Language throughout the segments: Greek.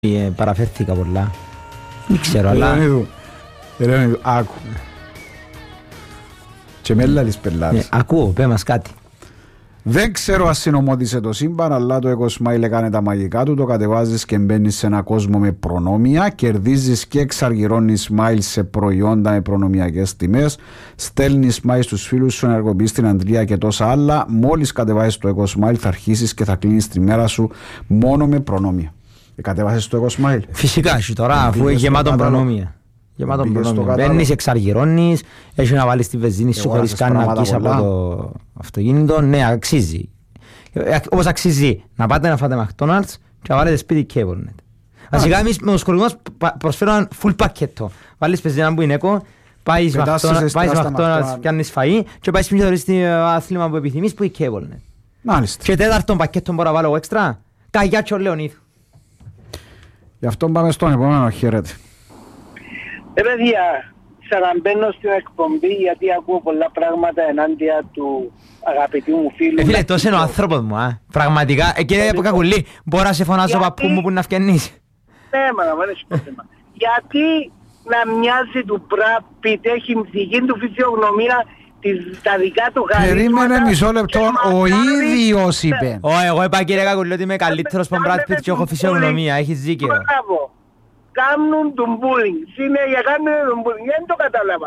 Παραφέρθηκα πολλά. Δεν ξέρω, αλλά... Ελένη, άκου. Και μέλα της πελάρας. Ακούω, πέ μας κάτι. Δεν ξέρω αν συνομώτησε το σύμπαν, αλλά το EcoSmile έκανε τα μαγικά του. Το κατεβάζεις και μπαίνεις σε ένα κόσμο με προνόμια. Κερδίζεις και εξαργυρώνεις Smile σε προϊόντα με προνομιακές τιμές. Στέλνεις Smile στους φίλους σου, ενεργοποιείς την Αντρία και τόσα άλλα. Μόλις κατεβάζεις το EcoSmile θα αρχίσεις και θα κλείνεις τη μέρα σου μόνο με προνόμια. Κατεβάσεις το EcoSmile. Φυσικά, τώρα αφού έχει γεμάτο προνόμια. Μπαίνεις, εξαργυρώνεις, έχει να βάλεις τη βενζίνη σου χωρίς καν να βγεις από το αυτοκίνητο. Ναι, αξίζει. Όπως αξίζει να πάτε να φάτε McDonald's και να βάλετε σπίτι CableNet. Βασικά εμείς με τους χορηγούς προσφέρουν full πακέτο. Βάλεις βενζίνα που είναι eco, πάεις McDonald's, πιάνεις φαΐ και πάεις πριν θεωρείς το άθλημα που επιθυμείς που είναι CableNet. Μάλιστα. Και τέταρτον πακέτο μπορώ να βάλω έξτρα, Καγιάτσο Λεωνίδου. Γι' αυτό πάμε στον επόμενο, χαίρετε. Παιδιά, ξαναμπαίνω στην εκπομπή γιατί ακούω πολλά πράγματα ενάντια του αγαπητού μου φίλου. Φίλε, τόσο είναι ο άνθρωπος μου, πραγματικά. Κύριε Κακουλή, μπορώ να σε φωνάζω παππού μου που να φκαινείς. Ναι, μα δεν έχει πρόβλημα. Γιατί να μοιάζει του Brad Pitt, έχει δική του φυσιογνωμία, τα δικά του χαρίσματα. Περίμενε μισό λεπτό, ο ίδιος είπε. Εγώ είπα κύριε Κακουλή ότι είμαι καλύτερος από τον Brad Pitt και έχω φυσιογνωμία, έχεις δίκαιο. Κάνουν τον bullying, συνέχεια κάνουν τον bullying, δεν το κατάλαβα.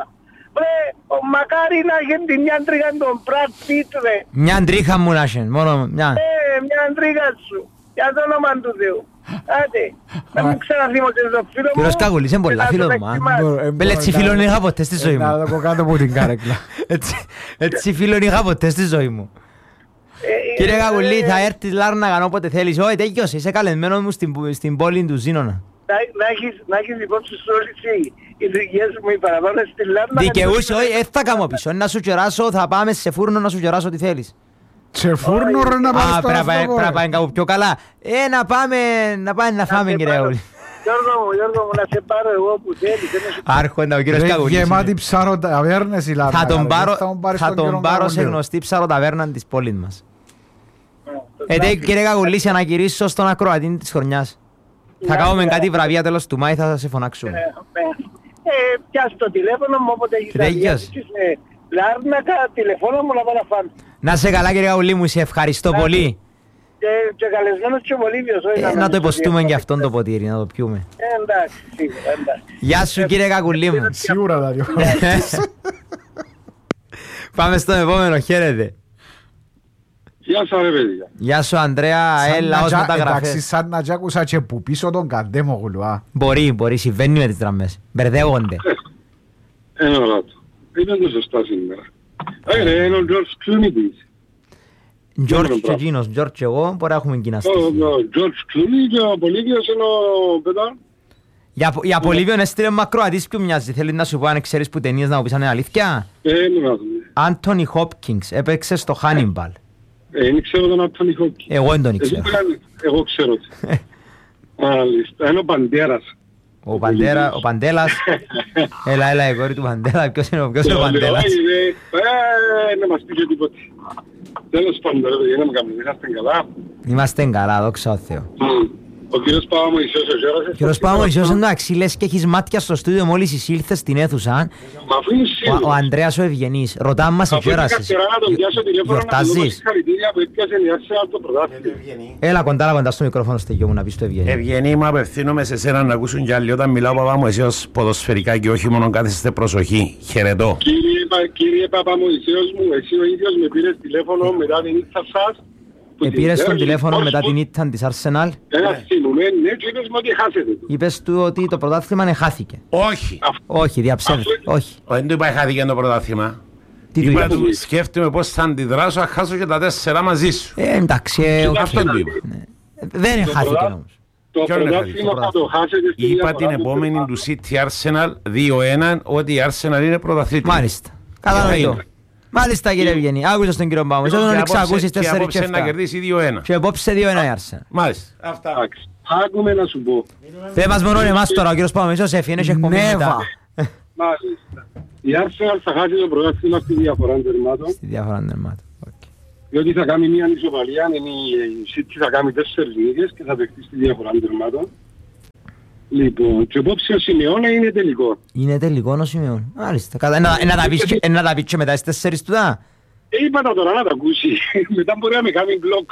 Μακάρι να γίνει την μια τρίχα τον Brad Pitt, ρε. Μια τρίχα μου να έχει, μόνο μια. Μια τρίχα σου, για το όνομα του Θεού. Άντε, να μην ξαναθυμώσαι στο φίλο μου. Κύριος Κακουλής είναι πολλά φίλος μου. Έτσι φίλον είχα ποτέ στη ζωή μου. Να το κάτω από την κάρεκλα. Έτσι φίλον είχα ποτέ στη ζωή μου. Κύριε Κακουλή, θα έρθεις Λάρνακα όποτε θέλεις. Όχι, τέλειωσε, είσαι καλεσμένος μου στην πόλη του Ζήνονα. Να έχεις υπόψη σου όλες οι δικαιές μου οι παραπάνω στη Λάρνα. Δικαιούσε, όχι, θα κάνω πίσω. Να σου κεράσω, θα πάμε σε φούρνο να σου κεράσω ό,τι θέλεις. Σε φούρνο ρε να πάμε στο αυτό. Πρέπει να πάμε κάπου πιο καλά. Να πάμε να φάμε κύριε Κακουλή. Γιώργο μου, να σε πάρω εγώ που θέλεις. Άρχοντα ο κύριος Κακουλής. Γεμάτη ψαροταβέρνες η Λάρνα. Θα τον πάρω σε γνωστή ψαροταβέρνα της πόλης μας. Κύριε Κακουλή, σε ανακηρύσω στον ακροατή της χρονιάς. Θα κάνουμε κάτι βραβεία τέλος του Μάη, θα σε φωνάξουμε. Πιάσ' το τηλέφωνο μου όποτε έχεις αδειάσεις Λάρνακα, τηλεφώνο μου να πάω να φάμε. Να σε καλά κύριε Κακουλή μου, σε ευχαριστώ πολύ. Και καλεσμένος και Βολίβιος. Να το υποστούμε και αυτόν το ποτήρι, να το πιούμε. Εντάξει, σίγουρα, εντάξει. Γεια σου κύριε Κακουλή μου. Σίγουρα θα διώ. Πάμε στον επόμενο, χαίρετε. Γεια σου ρε παιδιά. Γεια σου Ανδρέα, έλα ως μεταγραφές. Εντάξει, σαν να τζάκουσα και που πίσω τον Καντέμογλου. Μπορεί, συμβαίνει με τις τραμμές. Μπερδεύονται. Ένα ράτο. Είναι το σωστά σήμερα. Είναι ο George Clooney που είσαι. George και εκείνος, George και εγώ, μπορεί να έχουμε κοινά στοιχεία. Ο George Clooney και ο Απολύβιος είναι ο Πετάν. Για Απολύβιον έστειλε μακροατής ποιου μοιάζει. Θέλει να σου πω αν ξέρεις που ταινίες να μου πεις αν είναι αλήθεια. Άντονι Χόπκινγκς, έπαιξε στο Hannibal. Δεν ξέρω τον Άντονι Χόπκινγκς. Εγώ δεν τον ξέρω. Εγώ ξέρω. Μάλιστα, είναι ο Παντέρας. Ο Παντέλας. Έλα, η κόρη του Παντέλα. Ποιος είναι ο Παντέλας? Δεν μας πήγε τίποτε. Τέλος πάντων, δεν με κάνουμε. Είμαστε καλά. Είμαστε καλά, δόξα τω Θεώ. Ο κύριος Παπαμωυσιός εγέρασε. Ο κύριος Παπαμωυσιός εντάξει, λες και έχεις μάτια στο στούντιο μόλις εισήλθες στην αίθουσα. Ο Ανδρέας ο Ευγενής, ρωτά μας εγέρασες. Γιορτάζεις? Έλα κοντά στο μικρόφωνο στο γιο μου να πεις το Ευγενή. Ευγενή μου, απευθύνομαι σε σένα να ακούσουν κι άλλοι όταν μιλάω Παπαμωυσιός ποδοσφαιρικά και όχι μόνο κάθεστε προσοχή. Χαιρετώ. Κύριε Παπαμωυσιός μου, εσύ ο ίδιος με πήρες τηλέφωνο μετά την ήττα σας. Πήρες τον τηλέφωνο μετά την ήττα της Arsenal. Είπες του ότι το πρωτάθλημα χάθηκε. Όχι, διαψεύδει. Όχι. Δεν του είπα χάθηκε το πρωτάθλημα. Είπα του σκέφτομαι πώς θα αντιδράσω αν χάσω και τα 4 μαζί σου. Εντάξει. Αυτό του είπα. Δεν χάθηκε όμως. Είπα την επόμενη του City Arsenal 2-1 ότι η Arsenal είναι πρωταθλήτρια. Μάλιστα. Κατανοητό. Μάλιστα κύριε Ευγενή, άκουσες τον κύριο Παπαμωυσιό, τον εξακούσεις 4 και απόψε να κερδίσει 2-1. Και απόψε 2-1 η Arsenal. Μάλιστα. Αυτά. Άκουμε να σου πω. Δεν μας μόνο εμάς τώρα, ο κύριος Παπαμωυσιός έφυγε και εκπομπή μετά. Μάλιστα. Η Arsenal θα χάσει το πρωτάθλημα στη διαφορά τερμάτων. Στη διαφορά τερμάτων. Διότι θα κάνει μια ανισοπαλία, η City θα κάνει 4 νίκες και θα παιχτεί στη διαφορά τερμάτων. Λοιπόν, και υπόψη ο Σιμεώνα είναι τελικό. Είναι τελικό ο Σιμεών. Μάλιστα. Να τα πεις και μετά στις 4 του τα. Είπα τα τώρα να τα ακούσει. Μετά μπορεί να με κάνει μπλοκ.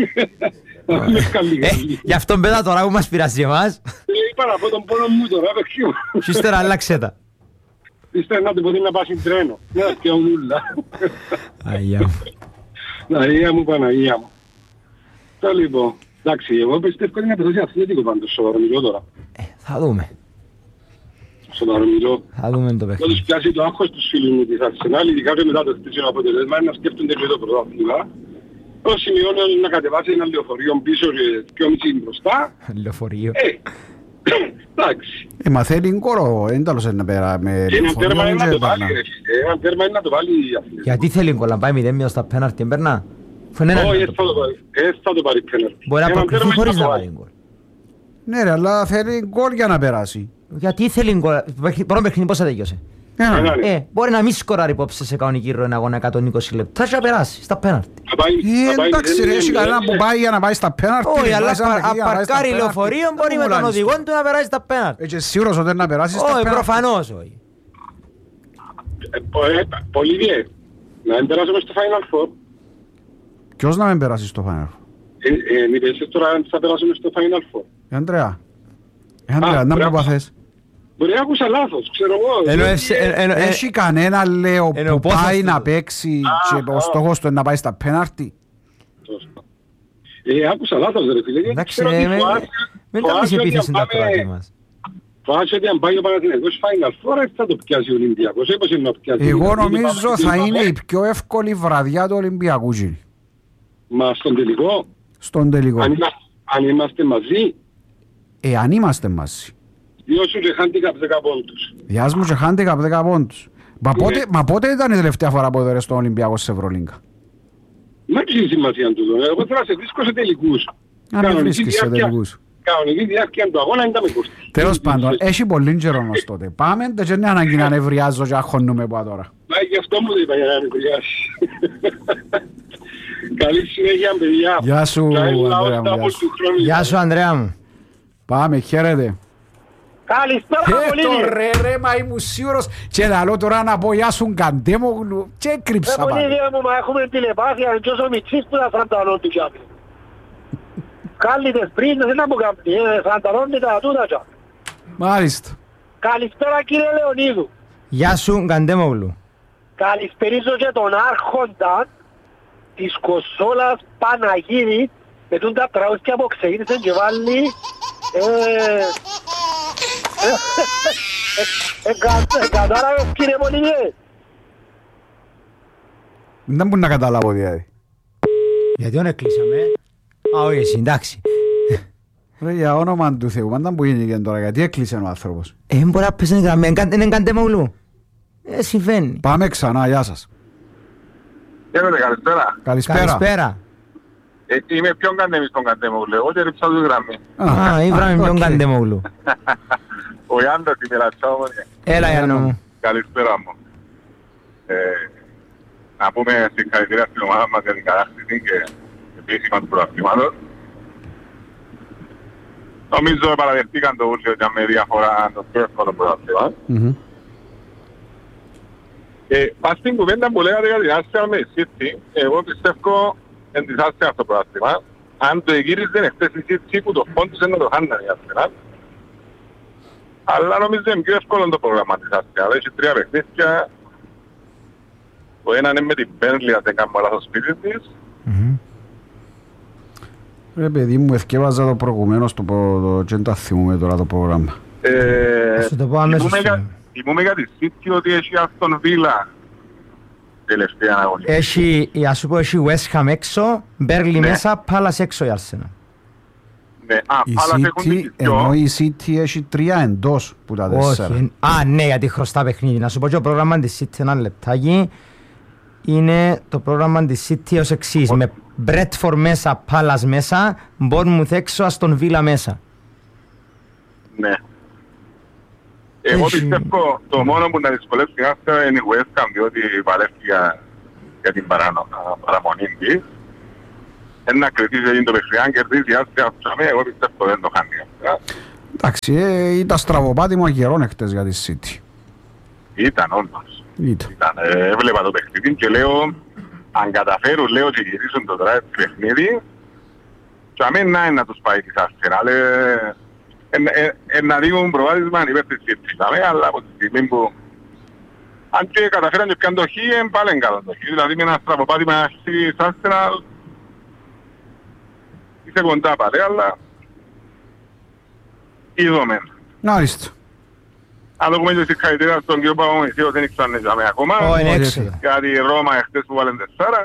Γι' αυτό πέτα τώρα που μας πειράζει εμάς. Είπα να πω τον πόνο μου τώρα, παιχτείο. Και ύστερα άλλαξε τα. Ύστερα να του πω να πάει στην τρένο. Να τα πιάω ούλα. Αγία μου. Αγία μου, Παναγία μου. Το λοιπόν. Εντάξει, εγώ πιστεύω ότι είναι πεθώσει αθλητικό πάντως, σοβαρομιλώ τώρα. Θα δούμε. Σοβαρομιλώ. Θα δούμε το Θα τους παιχνίδι. πιάσει το άγχος τους φίλους μου της Αρσενάλ, ειδικά και μετά το χτίσιο αποτελέσμα, να σκέφτονται και το πρωτάθλημα. Ο Σιμεώνας να κατεβάσει ένα λεωφορείο πίσω και 2,5 μπροστά. Λεωφορείο. Εντάξει. Μα θέλει γκολ, δεν τέλος να πέρα με Ένα τέρμα είναι να το βάλει, λεωφορείο. ρε φίλε. Ένα τέρμα είναι να το βάλει η αθλητική. Γιατί θέλει γκολ να πάει 0-0 στα πέναρτι, εμπερνά. Όχι, θα το πάρει πέναρτι. Μπορεί να Ένα προκριθεί τέρμα χωρίς είναι να το βάλει βάλει. γκολ. Ναι ρε, αλλά θέλει γκολ για να περάσει. Γιατί θέλει γκολ. Πρώτο παιχνίδι πώς θα τελειώσει. Μπορεί να μην σκοράρει υπόψε σε κανονική ροή ένα αγώνα 120 λεπτά και να περάσει στα πέναρτι. Εντάξει ρε, έχει κανένα που πάει για να πάει στα πέναρτι. Όχι, αλλά απαρκάρει λεωφορείο μπορεί με τον οδηγό του να περάσει στα πέναρτι. Έτσι σίγουρος ότι να περάσει στα Όχι, πέναρτι. προφανώς όχι. Πολύ διέ. Να μην περάσουμε στο Final Four. Ποιος να μην περάσει στο Final Four. Μη πέσεις τώρα αν θα περάσουμε στο Final Four. Αντρέα, να μου παθές. Μπορεί να άκουσα λάθος, ξέρω εγώ. Έχει κανένα λέω που πάει να παίξει και ο στόχος του είναι να πάει στα πέναρτι. Άκουσα λάθος ρε φίλε. Εντάξει, μην κάνεις επίθεση τα κράτη μας. Φάσαι ότι αν πάει ο Παναθηναϊκός Final Four θα το πιάσει ο Ολυμπιακός. Εγώ νομίζω θα είναι η πιο εύκολη βραδιά του Ολυμπιακού. Μα στον τελικό. Στον τελικό. Αν είμαστε μαζί. Αν είμαστε μαζί. Διώσου και handicap 10 πόντους. Διάσου μου και handicap 10 πόντους. Μα πότε ήταν η τελευταία φορά που έδωρε στον Ολυμπιακό σε Ευρωλίγκα. Μα έχει σημασία του. Εγώ θέλω να σε βρίσκω σε τελικούς. Αν με βρίσκεις σε τελικούς. Κανονική διάρκεια του αγώνα ήταν με κοστί. Τέλος πάντων, έχει πολύ καιρό ως τότε. Πάμε και δεν είναι ανάγκη να νευριάζω και αγχώνουμε από τώρα. Μα γι' αυτό μου το είπα για να νευριάσει. Καλή συνέχεια παιδιά. Γεια σου Ανδρέα μου. Γεια σου Ανδρέα μου. Πάμε, χαίρετε. Καλησπέρα πολύ. Ρε, μα ήμουν σίγουρος και λαλώ τώρα να πω γεια σου Καντέμογλου και έκρυψα Πολύ πάλι. μου, μα έχουμε τηλεπάθεια και όσο μητσής που θα φρανταλών του κιάπη. Κάλλιτες πριν, δεν θα μου κάνει, φρανταλών με τα τούτα κιάπη. Μάλιστα. Καλησπέρα κύριε Λεωνίδου. Γεια σου Καντέμογλου. Καλησπερίζω και τον άρχοντα της Κοσόλας Παναγίδη με τον τα τραούθια που ξεκίνησε και βάλει κατάλαβες κύριε Πολυβιέ. Δεν μπορεί να καταλάβω δηλαδή. Γιατί δεν έκλεισαμε. Α, όχι εσύ, εντάξει. Ρε, για όνομα του Θεού, πάντα που γίνει τώρα, γιατί έκλεισε ο άνθρωπος. Μπορεί να πέσει γραμμή, είναι Καντέμογλου. Συμβαίνει. Πάμε ξανά, γεια σας. Χαίρετε, καλησπέρα. Καλησπέρα. Είμαι ποιον Καντέμι στον Καντέμογλου, εγώ και ρίψα του γραμμή. Α, ήβραμε ποιον Καντέμογλου. Ο Ιάννος τη μοιρατσάω μου. Έλα Ιάννο μου. Καλησπέρα μου. Να πούμε συγχαρητήρια στην ομάδα μας για την κατάκτηση και επίσημα του πρωταθλήματος. Νομίζω παραδεχτήκαν το ούλιο για με διαφορά το πιο εύκολο πρωταθλήμα. Πας στην κουβέντα που λέγατε για την Arsenal με City, εγώ πιστεύω εν της Arsenal αυτό το πρωταθλήμα. Αν το εγύριζε χτες η City που το πόντουσε να το χάνανε η Arsenal. Αλλά νομίζω είναι πιο εύκολο το πρόγραμμα της Arsenal. Έχει 3 παιχνίδια. Το ένα είναι με την Burnley, αν δεν κάνω λάθος στο σπίτι της. Ρε παιδί μου, εθκεύαζα το προηγουμένως και δεν τα θυμούμε τώρα το πρόγραμμα. Θα το πω αμέσως. Θυμούμε για τη City ότι έχει Aston Villa τελευταία αγωνία. Έχει, ας σου πω, έχει West Ham έξω, Burnley μέσα, Palace έξω η Arsenal. Ναι, Η City, ενώ η City έχει 3 εντός που τα 4. Όχι, ναι, γιατί χρωστά παιχνίδι. Να σου πω και το πρόγραμμα της City ένα λεπτάκι. Είναι το πρόγραμμα της City ως εξής. Με Bradford μέσα, Palace μέσα, Bournemouth έξω, Aston Villa μέσα. Ναι. Εγώ πιστεύω το μόνο που να δυσκολεύσει η Arsenal είναι η West Ham, διότι παλεύει για την παραμονή της. Ένα κριτήριο είναι το παιχνίδι, αν κερδίζει η Arsenal, εγώ πιστεύω δεν το χάνει. Εντάξει, ήταν στραβοπάτημα γερόν χτες για τη City. Ήταν όντως. Έβλεπα το παιχνίδι και λέω, αν καταφέρουν λέω και γυρίσουν το drive παιχνίδι, και αμένα να τους πάει της Arsenal, να δίνουν προβάδισμα υπέρ της City, αλλά από τη στιγμή που αν και καταφέραν και πιάνε το χ, πάλι είναι καλό το χ, δηλαδή με ένα στραβοπάτημα της Arsenal είσαι κοντά πάλι, αλλά είδομεν. Άριστο. Αν δούμε και συγχαρητήρια στον κύριο Παπαμωυσίου, δεν ήξεραν ακόμα. Γιατί η Ρώμα εχθές που βάλουν 4.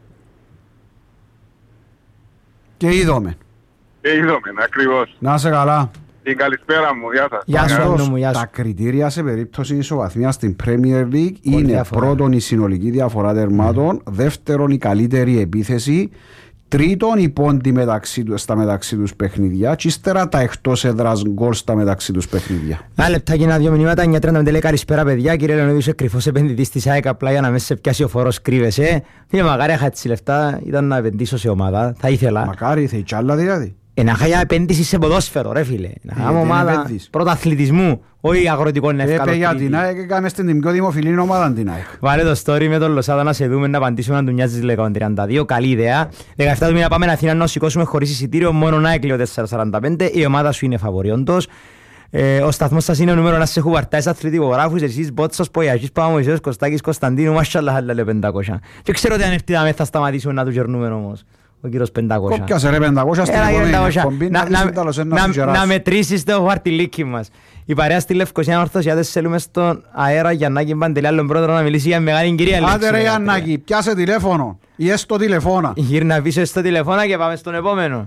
Και είδομεν. Ακριβώς. Να είσαι καλά. Την καλησπέρα μου, γεια σας. Γεια σου. Τα κριτήρια σε περίπτωση ισοβαθμίας στην Premier League είναι πρώτον η συνολική διαφορά τερμάτων, δεύτερον η καλύτερη επίθεση, τρίτον η πόντη στα μεταξύ τους παιχνίδια και ύστερα τα εκτός έδρας γκολ στα μεταξύ τους παιχνίδια. Ένα λεπτάκι, 2 μηνύματα, 9:35 λέει καλησπέρα παιδιά, κύριε Λεωνίδη, είσαι κρυφός επενδυτής της ΑΕΚ, απλά για να μέσα σε πιάσει ο φορός κρύβεσαι. Φίλε, μακάρι είχα τις λεφτά, ήταν να επενδύσω σε ομάδα, θα ήθελα. Μακάρι, θέλει κι άλλα δηλαδή. Να είχα για επένδυση σε ποδόσφαιρο ρε φίλε, να είχαμε ομάδα πρωταθλητισμού, όχι αγροτικό νεύκαλο. Για την ΑΕΚ έκαμε στην πιο δημοφιλή ομάδα την ΑΕΚ. Βάλε το story με τον Λοσάδα να σε δούμε, να απαντήσουμε αν του νοιάζει τις 32, καλή ιδέα. 17 του μήνα πάμε Αθήνα να σηκώσουμε χωρίς εισιτήριο, μόνο ΑΕΚ λέω 4,45, η ομάδα σου είναι φαβορή όντως. Ο σταθμός σας είναι ο νούμερο 1 σε χουβαρτάες αθλητικογράφους, εσείς Μπότσος, Πογιαγής, Παπαμωυσίος, Κωστάκης, Κωνσταντίνου, μασχαλά λέει 500. Και ξέρω ότι αν έρθει να θα σταματήσουμε να του γερνούμε όμως. Ο κύριος 500. Κόπιασε ρε 500 στην εκπομπή, να μετρήσεις το χαρτιλίκι μας. Η παρέα στη Λευκοσία Ορθωσιάτες θέλουμε στον αέρα Γιαννάκη Παντελή, άλλον πρόεδρο να μιλήσει για μεγάλη κυρία λέξη. Άντε ρε Γιαννάκη, πιάσε τηλέφωνο ή έστω τηλεφώνα. Γύρνα πίσω στο τηλεφώνα και πάμε στον επόμενο.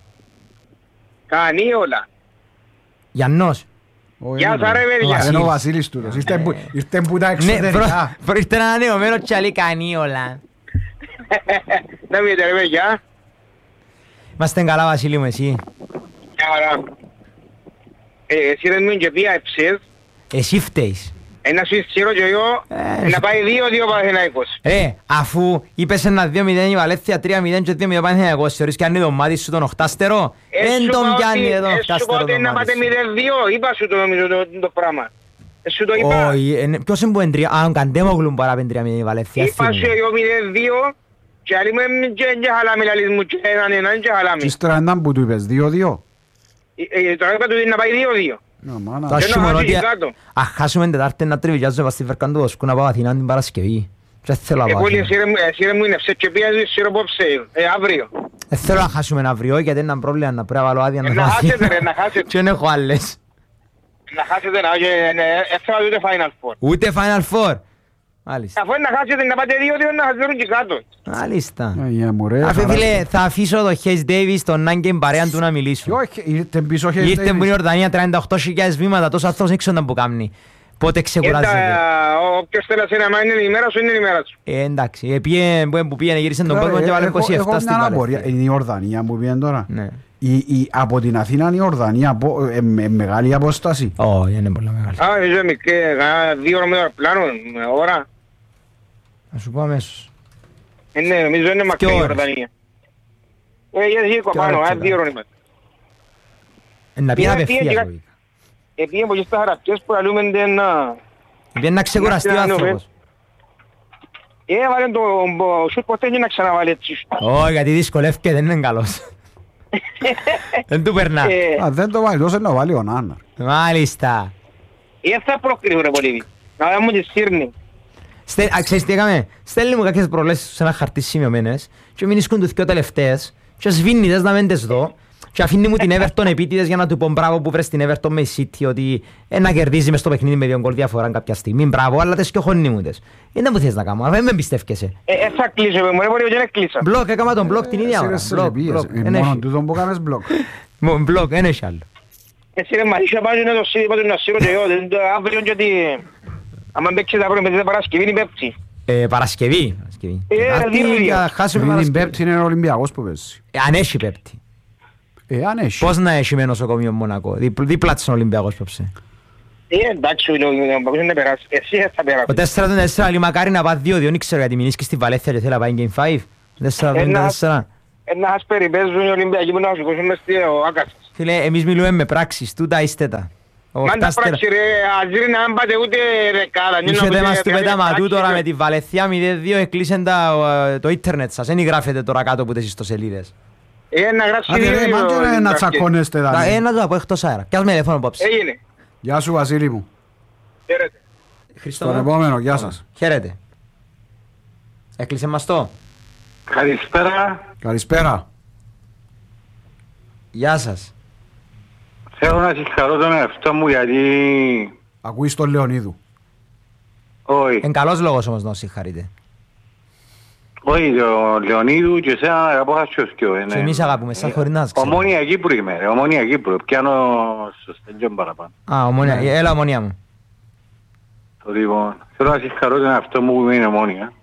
Κανίολα. Γιαννός. Γεια σας ρε παιδιά. Είναι ο Βασίλης τούτος, ήρθε που τα εξωτερικά. Ήρθε ένα ανανεωμένο τσαλί Κανίολα. Να βγείτε ρε παιδιά. Είμαστε καλά Βασίλη μου εσύ. Άρα. Εσύ δεν μου και πια εψες. Εσύ φταίεις. Ένα σου ισχυρό και εγώ να πάει 2-2 Παναθηναϊκός. Αφού είπες ένα 2-0 η Βαλένθια, 3-0 και 2-0 Παναθηναϊκός, θεωρείς και αν είναι το μάτι σου τον οχτάστερο. Εν τον πιάνει τον οχτάστερο το μάτι σου. Να πάτε 0-2, είπα σου το νομίζω το πράγμα. Σου το είπα. Όχι, ποιος είναι που είναι 3, αν Καντέμογλου παρά 3-0 η Βαλένθια. Είπα σου εγώ 0-2 και άλλοι μου και χαλάμι λαλείς μου και έναν και χαλάμι. Ύστερα έναν που του είπες 2-2. Τώρα είπα του να πάει 2-2. Το άσχημο ότι αν χάσουμε Τετάρτη να τριβιάζουμε στη Βερκάν του Βοσκού να πάω Αθηνά την Παρασκευή. Δεν θέλω να πάω. Εσύ ρε μου είναι σε και πιάζεις σιροπόψε αύριο. Δεν θέλω να χάσουμε αύριο γιατί είναι ένα πρόβλημα να πρέπει να βάλω άδεια να πάω Αθηνά. Να χάσετε. Και δεν έχω άλλες. Να χάσετε να ούτε Final Four. Ούτε Final Four. Μάλιστα. Αφού να χάσετε να πάτε 2-2 να χάσετε και κάτω. Μάλιστα. Αφού φίλε θα αφήσω το Hayes Davis τον Άγκεν παρέαν του να μιλήσουν. Ήρθε πίσω Hayes Davis. Ήρθε που είναι η Ορδανία 38.000 βήματα, τόσο άνθρωπος έξω που κάνει. Πότε ξεκουράζεται. Όποιος θέλει να μάθει είναι η ημέρα σου, είναι η ημέρα σου. Εντάξει, που πήγαινε γύρισε τον κόσμο και βάλε 27 στην Βαλένθια. Είναι η Ορδανία που πήγαινε τώρα. Από την Αθήνα είναι η Ορδανία, μεγάλη απόσταση. Όχι, είναι πολύ μεγάλη. Είσαι μικρή, 2 ώρες με το πλάνο, ώρα. Θα σου πω αμέσως. Ναι, νομίζω είναι μακρύ η Ορδανία. Γιατί έχω πάνω, 2 ώρες είμαστε. Να πει απευθείας. Επειδή από και στα χαρακτές που αλούμε να ξεκουραστεί ο άνθρωπος. Έβαλε το σουτ ποτέ και να ξαναβάλει έτσι. Όχι, γιατί δυσκολεύκεται, δεν είναι καλός. Δεν του περνά. Δεν το βάλει τόσο να βάλει ο Νάνα. Μάλιστα. Θα προκρίνω ρε πολύ. Να δάμε μου τη σύρνη. Ξέρεις τι έκαμε. Στέλνει μου κάποιες προλέσεις σε ένα χαρτί σημειωμένες και μην ίσκουν τους πιο τελευταίες και σβήνει να μην τις δω και αφήνει μου την Everton επίτηδες για να του πω μπράβο που βρες την Everton με η City ότι να κερδίζει μες στο παιχνίδι με 2 γκολ διαφορά κάποια στιγμή. Μπράβο, αλλά τες και χωνί μου τες. Είναι που θες να κάνω, δεν με πιστεύκεσαι. Θα κλείσω, μου μπορεί και να κλείσω. Μπλοκ, έκανα τον μπλοκ την ίδια ώρα. Μόνο τούτον που κάνεις μπλοκ. Μπλοκ, δεν έχει άλλο. Εσύ ρε Μαρίσια πάλι είναι το σύνδημα του να σύρω και εγώ, αύριο και ότι άμα παίξεις αύριο με την Παρασκευή είναι Πέπτη. Παρασκευή. Την Πέπτη είναι ο Ολυμπιακός που παίζει. Αν έχει Πέπτη. Αν έχει. Πώς να έχει με νοσοκομείο Μονακό, δίπλα της ο Ολυμπιακός πέψε. Εντάξει, ο Ολυμπιακός είναι περάσει, εσύ θα περάσει. Ο 4-4, μακάρι να πάει 2-2, δεν ξέρω γιατί μηνίσκει στη Βαλένθια και θέλει να πάει Game 5. 4-4. Να σας περιπέζουν οι Ολυμπιακοί που να σηκώσουν μες στο Άκασας. Φίλε, εμείς μιλούμε με πράξεις, τούτα είστε τα. Μάντα πράξη ρε, αζήρι να μην πάτε ούτε δεκάδα. Είσετε μας του πέταματού τώρα με τη Βαλεθία 0-2 εκλείσεν το ίντερνετ σας. Δεν γράφετε τώρα κάτω από τις ιστοσελίδες. Να γράψει δύο. Να τσακώνεστε δάμε. Να το πω εκτός αέρα. Κι ας με τηλέφωνο απόψε. Έγινε. Γεια σου Βασίλη μου. Χαίρετε. Στον επόμενο, γεια σας. Χαίρετε. Έκλεισε μας το. Καλησπέρα. Καλησπέρα. Γεια σας. Θέλω να συγχαρώ τον εαυτό μου γιατί... Ακούεις τον Λεωνίδου. Όχι. Εν καλός λόγος όμως να συγχαρείτε. Όχι, τον Λεωνίδου και εσένα αγαπώ χασιοσκιό. Και εμείς αγαπούμε, σαν χωρίς να σας ξέρω. Ομόνια Κύπρου είμαι ρε, Ομόνια Κύπρου. Πιάνω στο στέλιον παραπάνω. Α, Ομόνια, έλα Ομόνια μου. Λοιπόν, θέλω να συγχαρώ τον εαυτό μου που είναι Ομόνια.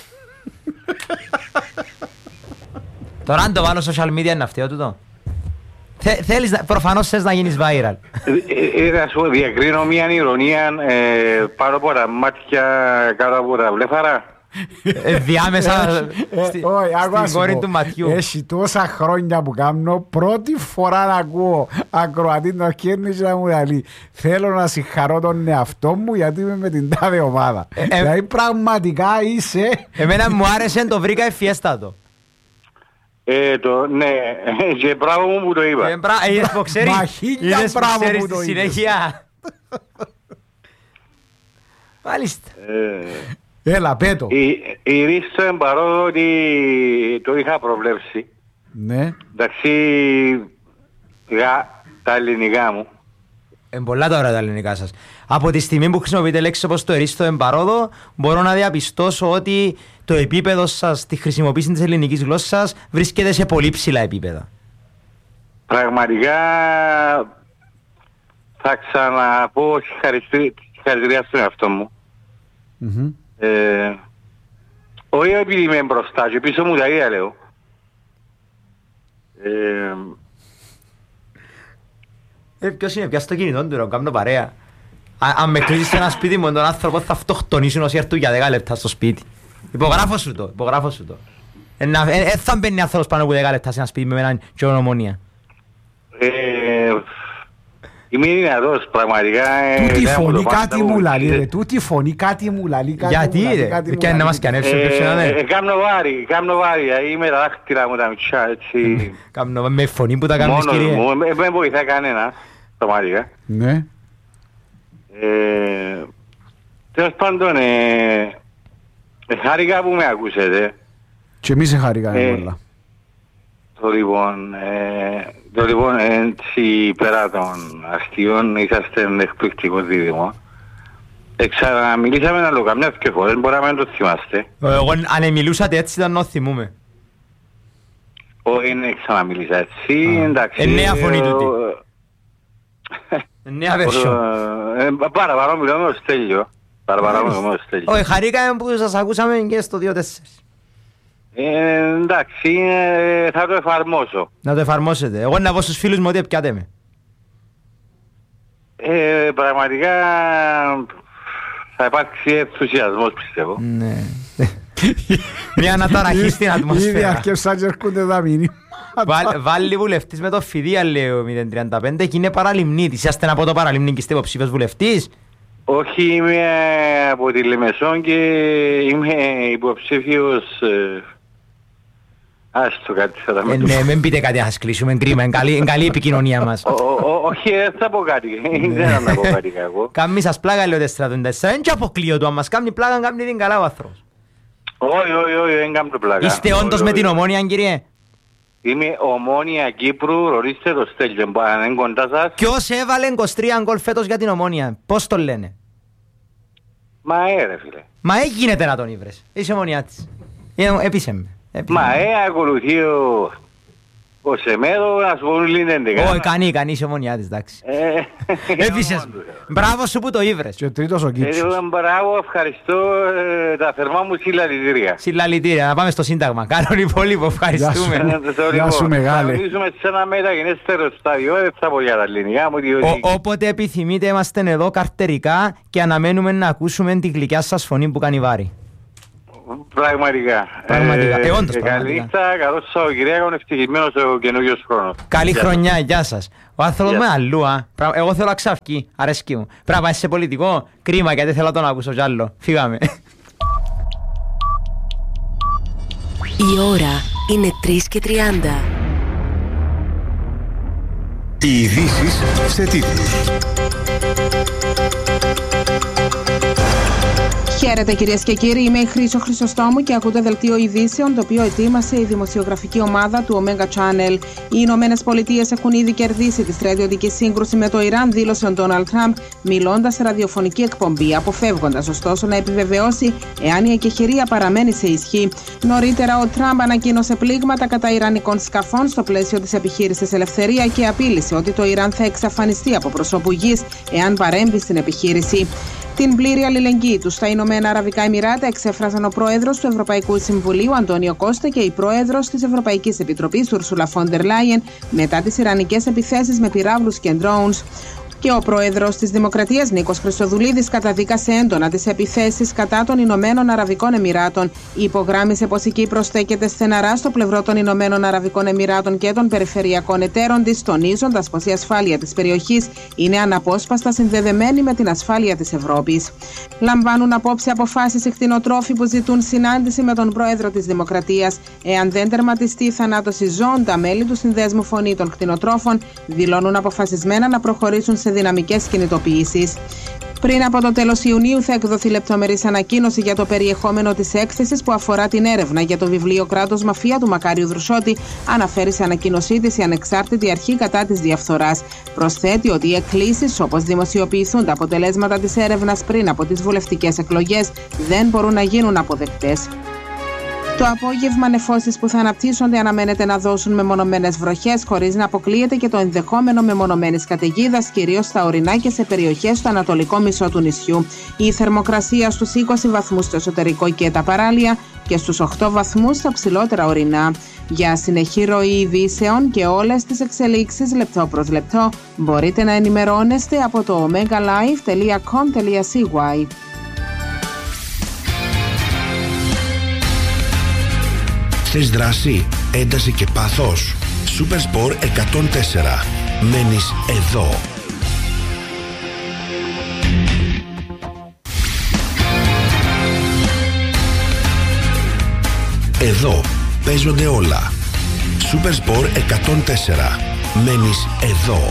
Τώρα αν το βάλω social media είναι αυταίο τούτο. Προφανώς θες να γίνεις viral. Να σου διακρίνω μια ηρωνία πάνω από τα μάτια κάτω από τα βλέφαρα. Διάμεσα στην κόρη του ματιού. Έχει τόσα χρόνια που κάνω, πρώτη φορά να ακούω ακροατή να αρκέρνει να μου λέει θέλω να συγχαρώ τον εαυτό μου γιατί είμαι με την τάδε ομάδα. Δηλαδή πραγματικά είσαι... Εμένα μου άρεσε, το βρήκα ευφιέστατο. Ναι, και μπράβο μου που το είπα. Είδες που ξέρει, είδες που ξέρει στη συνέχεια. Μάλιστα. Έλα, πέτω. Η Ρίστο εμπαρώ ότι το είχα προβλέψει. Ναι. Εντάξει, τα ελληνικά μου. Πολλά τα ωραία τα ελληνικά σας. Από τη στιγμή που χρησιμοποιείτε λέξεις όπως το ερίστο εμπαρόδο, μπορώ να διαπιστώσω ότι το επίπεδο σας στη χρησιμοποίηση της ελληνικής γλώσσας βρίσκεται σε πολύ ψηλά επίπεδα. Πραγματικά θα ξαναπώ συγχαρητήρια στον εαυτό μου. Όχι επειδή είμαι μπροστά και πίσω μου τα ίδια λέω. Ποιος είναι, πιάσ' το κινητό του να κάνω παρέα. Αν με κλείσεις σε ένα σπίτι μου, τον άνθρωπο θα αυτοκτονήσουν όσοι έρθουν για 10 λεπτά στο σπίτι. Υπογράφω σου το. Θα μπαίνει άνθρωπος πάνω από 10 λεπτά σε ένα σπίτι με έναν και Ομόνια. Είμαι δυνατός πραγματικά. Τούτη φωνή κάτι μου λαλεί ρε, τούτη φωνή κάτι μου λαλεί. Γιατί ρε, και να μας κανέψει ποιος είναι. Κάμνω βάρη, είμαι τα δάχτυλα μου τα μητσά έτσι. Με φωνή που τα κάνεις κύριε. Μόνος μου, δεν βοηθά κανένα, πραγματικά. Ναι. Τέλος πάντων, χάρηκα που με ακούσετε. Και εμείς χάρηκαμε πολλά. Το λοιπόν έτσι πέρα των αστείων είσαστε εκπληκτικό δίδυμο. Ξαναμιλήσαμε άλλο καμιά και φορές, μπορεί να μην το θυμάστε. Εγώ αν μιλούσατε έτσι ήταν να θυμούμε. Όχι, ξαναμιλήσα έτσι, εντάξει. Νέα φωνή τούτη. Νέα version. Παραπάνω μιλώ με το Στέλιο. Όχι, χαρήκαμε που σας ακούσαμε και στο 2-4. Εντάξει, θα το εφαρμόσω. Να το εφαρμόσετε. Εγώ να πω στους φίλους μου ότι πιάτε με. Πραγματικά θα υπάρξει ενθουσιασμός πιστεύω. Ναι. Μια αναταραχή στην ατμοσφαίρα. Ήδη αρκεύσαν και έρχονται τα μήνυμα. Βάλει βουλευτής με το φιδία λέω 035 και είναι παραλιμνίτης. Είσαστε από το παραλιμνίκης υποψήφιος βουλευτής. Όχι, είμαι από τη Λεμεσόν και είμαι υποψήφιος... Άστο κάτι θα τα μετρήσω. Ναι, μην πείτε κάτι να σας κλείσουμε, κρίμα, είναι καλή επικοινωνία μας. Όχι, δεν θα πω κάτι, δεν θα πω κάτι κακό. Κάμει σας πλάκα λέω 4-4, δεν και αποκλείω του, αν μας κάνει πλάκα, κάνει την καλά ο άνθρωπος. Όχι, δεν κάνω πλάκα. Είστε όντως με την Ομόνια, κύριε. Είμαι Ομόνια Κύπρου, ρωτήστε το Στέλιο, αν είναι κοντά σας. Ποιος έβαλε 23 γκολ φέτος για την Ομόνια, πώς το λένε. Μα ρε φίλε. Μα γίνεται να τον ήβρες, είσαι Ομονιάτης. Έπεισε με. Μα ακολουθεί ο Σεμέδο, να σου πω λύνεται. Όχι, κανεί, είσαι Ομονιάτης, εντάξει. Έπεισες. Μπράβο σου που το ήβρες. Και ο τρίτος ο Κίψος. Μπράβο, ευχαριστώ, τα θερμά μου συλλαλητήρια. Συλλαλητήρια, να πάμε στο Σύνταγμα. Κάνον υπόλοιπο, ευχαριστούμε. Γεια σου μεγάλε. Θα μιλήσουμε σε ένα μεταγενέστερο στάδιο, δεν θα πω για τα ελληνικά μου. Όποτε επιθυμείτε είμαστε εδώ καρτερικά και αναμένουμε να ακούσουμε τη γλυκιά σας φωνή που κάνει βάρη. Πραγματικά. Καλή νύχτα, καλό Σαββατοκύριακο, ευτυχισμένος ο καινούργιος χρόνος. Καλή χρονιά, γεια σας. Ο άνθρωπος με αλλού, εγώ θέλω αξαυκή, αρέσκει μου. Πρέπει να πάει σε πολιτικό, κρίμα γιατί θέλω να τον ακούσω κι άλλο. Φύγαμε. Η ώρα είναι 3:30. Οι ειδήσεις σε τίτλους. Χαίρετε κυρίες και κύριοι, είμαι η Χρύσο Χρυσοστόμου και ακούτε δελτίο ειδήσεων το οποίο ετοίμασε η δημοσιογραφική ομάδα του Omega Channel. Οι Ηνωμένες Πολιτείες έχουν ήδη κερδίσει τη στρατιωτική σύγκρουση με το Ιράν, δήλωσε ο Ντόναλντ Τραμπ, μιλώντας σε ραδιοφωνική εκπομπή, αποφεύγοντας ωστόσο να επιβεβαιώσει εάν η εκεχηρία παραμένει σε ισχύ. Νωρίτερα, ο Τραμπ ανακοίνωσε πλήγματα κατά ιρανικών σκαφών στο πλαίσιο της επιχείρησης Ελευθερία και απείλησε ότι το Ιράν θα εξαφανιστεί από προσώπου γης εάν παρέμβει στην επιχείρηση. Την πλήρη αλληλεγγύη του στα Ηνωμένα Αραβικά Εμιράτα εξέφραζαν ο πρόεδρος του Ευρωπαϊκού Συμβουλίου Αντώνιο Κώστα και η πρόεδρος της Ευρωπαϊκής Επιτροπής Ούρσουλα φον ντερ Λάιεν μετά τις ιρανικές επιθέσεις με πυράβλους και drones. Και ο πρόεδρος της Δημοκρατίας Νίκος Χριστοδουλίδης καταδίκασε έντονα τις επιθέσεις κατά των Ηνωμένων Αραβικών Εμιράτων. Υπογράμμισε πως η Κύπρος στέκεται στεναρά στο πλευρό των Ηνωμένων Αραβικών Εμιράτων και των περιφερειακών εταίρων της, τονίζοντας πως η ασφάλεια της περιοχής είναι αναπόσπαστα συνδεδεμένη με την ασφάλεια της Ευρώπης. Λαμβάνουν απόψε αποφάσεις οι κτηνοτρόφοι που ζητούν συνάντηση με τον πρόεδρο της Δημοκρατίας. Εάν δεν τερματιστεί η θανάτωση ζώων, τα μέλη του Συνδέσμου Φωνή των Κτηνοτρόφων δηλώνουν αποφασισμένα να προχωρήσουν σε δυναμικές κινητοποιήσεις. Πριν από το τέλος Ιουνίου θα εκδοθεί λεπτομερής ανακοίνωση για το περιεχόμενο της έκθεσης που αφορά την έρευνα για το βιβλίο «Κράτος Μαφία» του Μακάριου Δρουσότη, αναφέρει σε ανακοίνωσή της η ανεξάρτητη αρχή κατά της διαφθοράς. Προσθέτει ότι οι εκκλήσεις, όπως δημοσιοποιηθούν τα αποτελέσματα της έρευνας πριν από τις βουλευτικές εκλογές, δεν μπορούν να γίνουν αποδεκτές. Το απόγευμα νεφώσεις που θα αναπτύσσονται αναμένεται να δώσουν μεμονωμένες βροχές, χωρίς να αποκλείεται και το ενδεχόμενο μεμονωμένης καταιγίδας, κυρίως στα ορεινά και σε περιοχές στο ανατολικό μισό του νησιού. Η θερμοκρασία στους 20 βαθμούς στο εσωτερικό και τα παράλια και στους 8 βαθμούς στα ψηλότερα ορεινά. Για συνεχή ροή ειδήσεων και όλες τις εξελίξεις λεπτό προς λεπτό μπορείτε να ενημερώνεστε από το omegalive.com.cy. Θες δράση, ένταση και πάθος. Supersport 104. Μένεις εδώ. Εδώ παίζονται όλα. Supersport 104. Μένεις εδώ.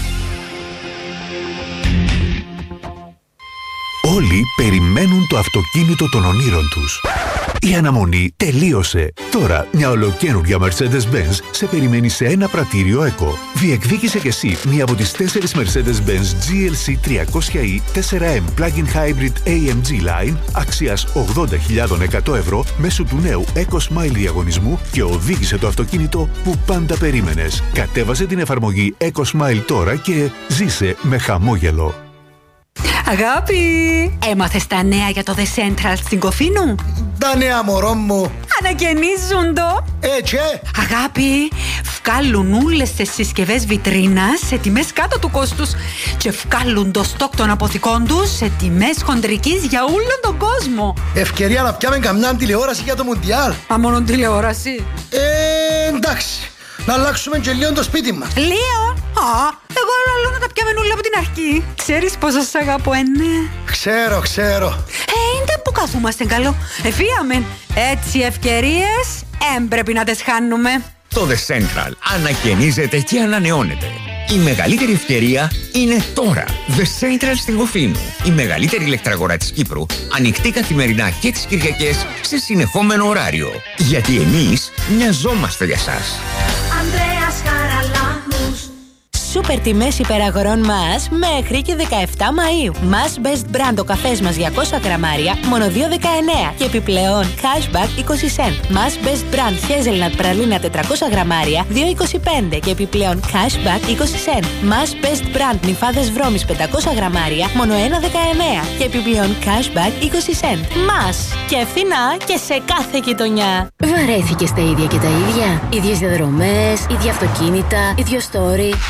Όλοι περιμένουν το αυτοκίνητο των ονείρων τους. Η αναμονή τελείωσε. Τώρα μια ολοκαίνουργια Mercedes-Benz σε περιμένει σε ένα πρατήριο ECO. Διεκδίκησε κι εσύ μία από τις 4 Mercedes-Benz GLC 300e 4M Plug-in Hybrid AMG Line αξίας 80.100 ευρώ μέσω του νέου ECO Smile διαγωνισμού και οδήγησε το αυτοκίνητο που πάντα περίμενες. Κατέβασε την εφαρμογή ECO Smile τώρα και ζήσε με χαμόγελο. Αγάπη, έμαθες τα νέα για το The Central στην Κοφίνου? Τα νέα, μωρό μου. Ανακαινίζουν το. Έτσι. Αγάπη, βγάλουν όλες τις συσκευές βιτρίνας σε τιμές κάτω του κόστους και βγάλουν το στόκ των αποθηκών τους σε τιμές χοντρικής για όλον τον κόσμο. Ευκαιρία να πιάμε καμιά τηλεόραση για το Μουντιάλ. Α, μόνο τηλεόραση? Εντάξει. Να αλλάξουμε και λίγο το σπίτι μας. Λίγο? Εγώ λέω να τα πιάμε όλα από την αρχή. Ξέρεις πόσο σ' αγαπώ, ναι? Ξέρω. Είναι που καθούμαστε καλό. Εφίαμε. Έτσι ευκαιρίες πρέπει να τις χάνουμε. Το The Central ανακαινίζεται και ανανεώνεται. Η μεγαλύτερη ευκαιρία είναι τώρα. The Central στην Κοφίνου. Η μεγαλύτερη ηλεκτραγορά της Κύπρου. Ανοιχτή καθημερινά και τις Κυριακές σε συνεχόμενο ωράριο. Γιατί εμείς μοιαζόμαστε για σας. Ανδρέας Χαραλάμπους. Σούπερ τιμές υπεραγορών μας μέχρι και 17 Μαΐου. Μας Best Brand ο καφές μας 200 γραμμάρια μόνο 2,19 και επιπλέον cashback 20 cent. Μας Best Brand Hazelnut πραλίνα 400 γραμμάρια 2,25 και επιπλέον cashback 20 cent. Μας Best Brand νυφάδες βρώμης 500 γραμμάρια μόνο 1,19 και επιπλέον cashback 20 cent. Μας και φθηνά και σε κάθε γειτονιά. Βαρέθηκες τα ίδια και τα ίδια? Ίδιες διαδρομές, ίδια αυτοκίνητα, ίδιο story. Ωραία.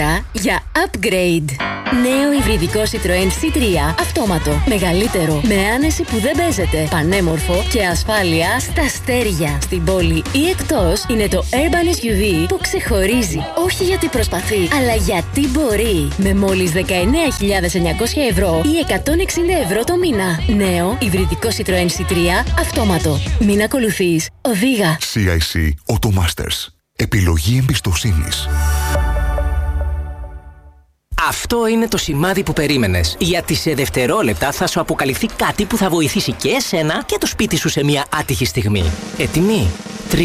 ώρα για upgrade. Νέο υβριδικό Citroën C3 αυτόματο. Μεγαλύτερο, με άνεση που δεν παίζεται. Πανέμορφο και ασφάλεια στα αστέρια. Στην πόλη ή εκτός είναι το Urban SUV που ξεχωρίζει. Όχι γιατί προσπαθεί, αλλά γιατί μπορεί. Με μόλις 19.900 ευρώ ή 160 το μήνα. Νέο υβριδικό Citroën C3 αυτόματο. Μην ακολουθείς, οδήγα. CIC Automasters. Επιλογή εμπιστοσύνης. Αυτό είναι το σημάδι που περίμενες. Γιατί σε δευτερόλεπτα θα σου αποκαλυφθεί κάτι που θα βοηθήσει και εσένα και το σπίτι σου σε μια άτυχη στιγμή. Έτοιμοι? 3, 2, 1.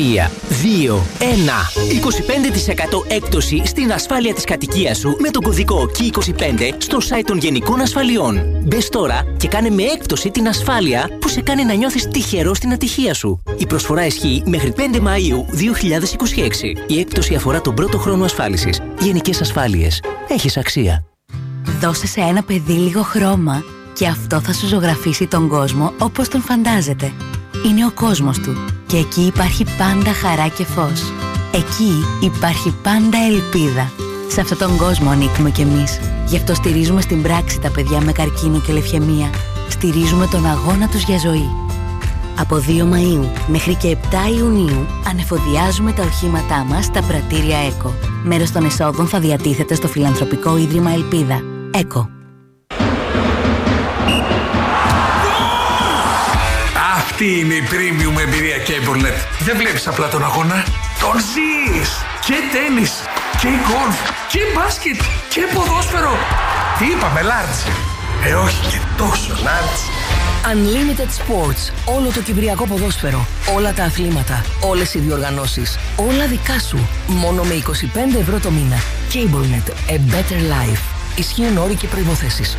25% έκπτωση στην ασφάλεια της κατοικίας σου με τον κωδικό KEY25 στο site των Γενικών Ασφαλιών. Μπες τώρα και κάνε με έκπτωση την ασφάλεια που σε κάνει να νιώθεις τυχερό στην ατυχία σου. Η προσφορά ισχύει μέχρι 5 Μαΐου 2026. Η έκπτωση αφορά τον πρώτο χρόνο ασφάλισης. Γενικές Ασφάλειες. Έχεις αξία. Δώσε σε ένα παιδί λίγο χρώμα και αυτό θα σου ζωγραφίσει τον κόσμο όπως τον φαντάζεται. Είναι ο κόσμος του και εκεί υπάρχει πάντα χαρά και φως. Εκεί υπάρχει πάντα ελπίδα. Σε αυτόν τον κόσμο ανήκουμε κι εμείς. Γι' αυτό στηρίζουμε στην πράξη τα παιδιά με καρκίνο και λευκαιμία. Στηρίζουμε τον αγώνα τους για ζωή. Από 2 Μαΐου μέχρι και 7 Ιουνίου ανεφοδιάζουμε τα οχήματά μας στα πρατήρια ΕΚΟ. Μέρος των εσόδων θα διατίθεται στο Φιλανθρωπικό Ίδρυμα Ελπίδα. ΕΚΟ. Αυτή είναι η premium εμπειρία CableNet. Δεν βλέπεις απλά τον αγώνα, τον ζεις. Και τένις, και γκολφ, και μπάσκετ, και ποδόσφαιρο. Τι είπαμε, large? Όχι και τόσο large. Unlimited Sports. Όλο το κυπριακό ποδόσφαιρο. Όλα τα αθλήματα. Όλες οι διοργανώσεις. Όλα δικά σου. Μόνο με 25 ευρώ το μήνα. CableNet. A better life. Ισχύουν όροι και προϋποθέσεις.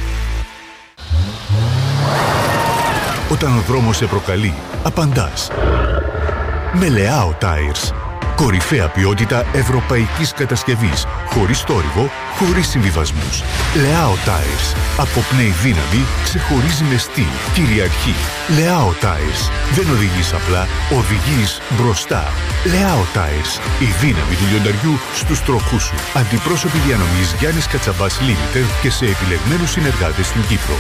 Όταν ο δρόμος σε προκαλεί, απαντάς. Με Leao Tires. Κορυφαία ποιότητα ευρωπαϊκής κατασκευής. Χωρίς θόρυβο, χωρίς συμβιβασμούς. Leao Tires. Αποπνέει δύναμη, ξεχωρίζει με στυλ, κυριαρχεί. Leao Tires. Δεν οδηγείς απλά, οδηγείς μπροστά. Leao Tires. Η δύναμη του λιονταριού στους τροχούς σου. Αντιπρόσωποι διανομής Γιάννης Κατσαμπάς Limited και σε επιλεγμένους συνεργάτες στην Κύπρο.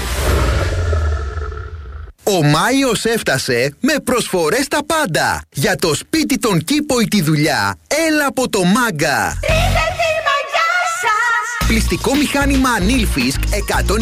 Ο Μάιος έφτασε με προσφορές τα πάντα. Για το σπίτι, τον κήπο ή τη δουλειά, έλα από το Μάγκα. Πλυστικό μηχάνημα Nilfisk 100